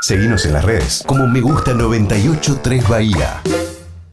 Seguinos en las redes como Me Gusta 983 Bahía.